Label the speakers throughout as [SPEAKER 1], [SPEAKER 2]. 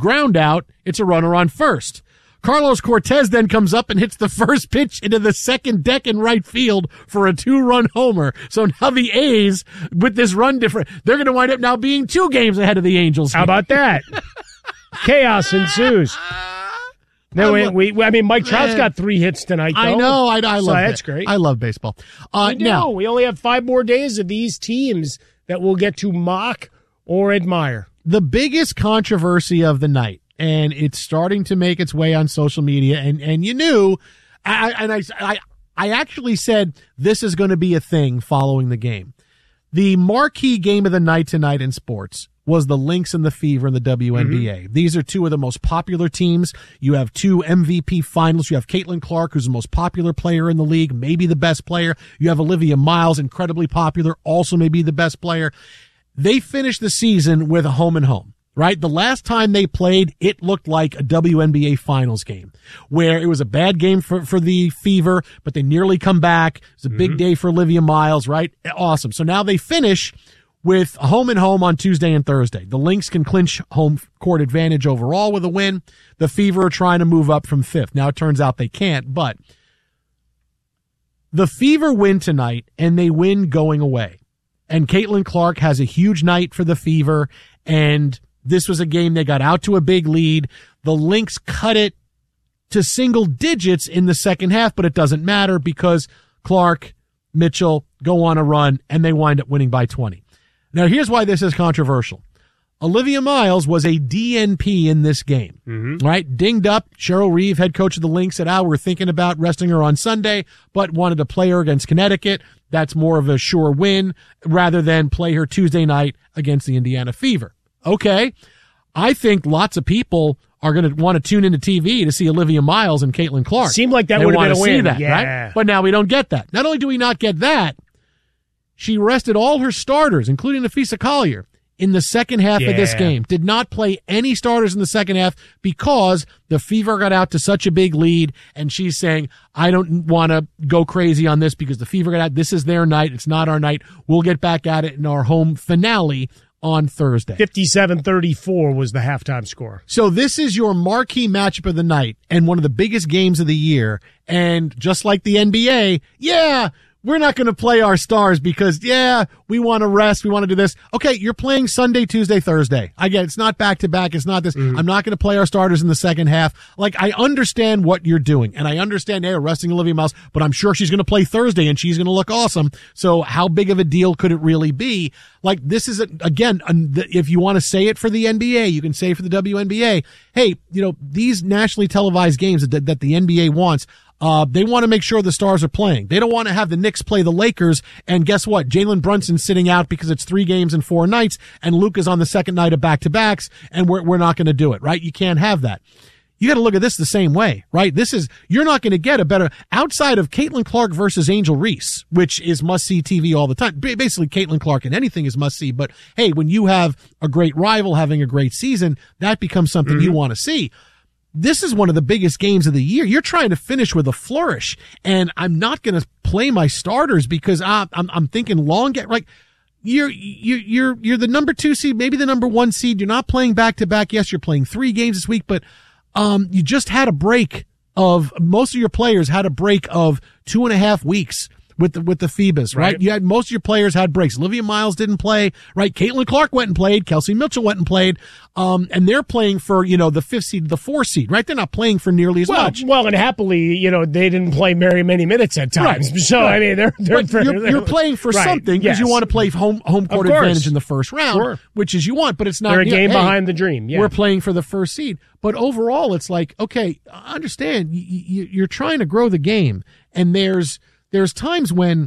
[SPEAKER 1] ground out, it's a runner on first. Carlos Cortez then comes up and hits the first pitch into the second deck in right field for a 2-run homer. So now the A's, with this run difference, they're going to wind up now being 2 games ahead of the Angels.
[SPEAKER 2] How about that? Chaos ensues. No, Mike Trout's got 3 hits tonight, though.
[SPEAKER 1] I know. I love
[SPEAKER 2] so that's great.
[SPEAKER 1] I love baseball.
[SPEAKER 2] Now, we only have 5 more days of these teams that we'll get to mock or admire.
[SPEAKER 1] The biggest controversy of the night, and it's starting to make its way on social media, and you knew, I actually said this is going to be a thing following the game. The marquee game of the night tonight in sports was the Lynx and the Fever in the WNBA. Mm-hmm. These are 2 of the most popular teams. You have 2 MVP finalists. You have Caitlin Clark, who's the most popular player in the league, maybe the best player. You have Olivia Miles, incredibly popular, also maybe the best player. They finished the season with a home and home, right? The last time they played, it looked like a WNBA finals game where it was a bad game for the Fever, but they nearly come back. It's a big day for Olivia Miles, right? Awesome. So now they finish with a home and home on Tuesday and Thursday. The Lynx can clinch home court advantage overall with a win. The Fever are trying to move up from 5th. Now it turns out they can't, but the Fever win tonight and they win going away. And Caitlin Clark has a huge night for the Fever, and this was a game they got out to a big lead. The Lynx cut it to single digits in the second half, but it doesn't matter because Clark, Mitchell go on a run, and they wind up winning by 20. Now, here's why this is controversial. Olivia Miles was a DNP in this game, right? Dinged up. Cheryl Reeve, head coach of the Lynx, said, we're thinking about resting her on Sunday, but wanted to play her against Connecticut. That's more of a sure win rather than play her Tuesday night against the Indiana Fever. Okay. I think lots of people are going to want to tune into TV to see Olivia Miles and Caitlin Clark.
[SPEAKER 2] Seemed like that would have been a win.
[SPEAKER 1] See that, right? But now we don't get that. Not only do we not get that, she rested all her starters, including Nafisa Collier, in the second half of this game. Did not play any starters in the second half because the Fever got out to such a big lead, and she's saying, I don't want to go crazy on this because the Fever got out. This is their night. It's not our night. We'll get back at it in our home finale on Thursday.
[SPEAKER 2] 57-34 was the halftime score.
[SPEAKER 1] So this is your marquee matchup of the night and one of the biggest games of the year. And just like the NBA, we're not going to play our stars because, we want to rest. We want to do this. Okay, you're playing Sunday, Tuesday, Thursday. I get it. It's not back-to-back. It's not this. I'm not going to play our starters in the second half. Like, I understand what you're doing, and I understand, resting Olivia Miles, but I'm sure she's going to play Thursday, and she's going to look awesome. So how big of a deal could it really be? Like, this is, again, if you want to say it for the NBA, you can say it for the WNBA. Hey, these nationally televised games that the NBA wants, they want to make sure the stars are playing. They don't want to have the Knicks play the Lakers, and guess what? Jalen Brunson's sitting out because it's 3 games in 4 nights, and Luka's on the second night of back-to-backs, and we're not going to do it, right? You can't have that. You got to look at this the same way, right? You're not going to get a better, outside of Caitlin Clark versus Angel Reese, which is must-see TV all the time. Basically, Caitlin Clark in anything is must-see, but hey, when you have a great rival having a great season, that becomes something you want to see. This is one of the biggest games of the year. You're trying to finish with a flourish, and I'm not going to play my starters because I'm thinking you're the number 2 seed, maybe the number 1 seed. You're not playing back to back. Yes, you're playing 3 games this week, but you just had a break of most of your players had a break of 2.5 weeks with the FIBAs, right? You had most of your players had breaks. Olivia Miles didn't play, right? Caitlin Clark went and played. Kelsey Mitchell went and played. And they're playing for, the 5th seed, the 4th seed, right? They're not playing for nearly as much.
[SPEAKER 2] Well, and happily, they didn't play very many minutes at times. Right. So, I mean,
[SPEAKER 1] you're playing for something because you want to play home court advantage in the first round, which is you want, but it's not.
[SPEAKER 2] They're a game behind the dream. Yeah.
[SPEAKER 1] We're playing for the 1st seed. But overall, it's like, okay, I understand you're trying to grow the game, and there's times when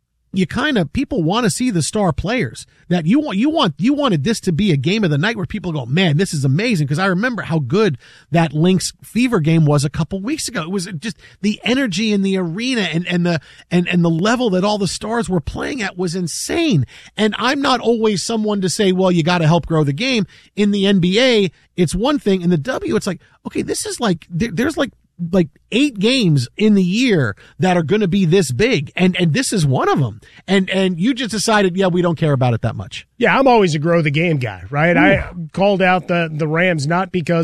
[SPEAKER 1] people want to see the star players that you wanted this to be a game of the night where people go, man, this is amazing. Cause I remember how good that Lynx Fever game was a couple weeks ago. It was just the energy in the arena and the level that all the stars were playing at was insane. And I'm not always someone to say, well, you got to help grow the game. In the NBA, it's one thing. In the W, it's like, okay, this is like, there's like 8 games in the year that are going to be this big. And this is one of them. And you just decided, we don't care about it that much.
[SPEAKER 2] Yeah, I'm always a grow the game guy, right? Ooh. I called out the Rams not because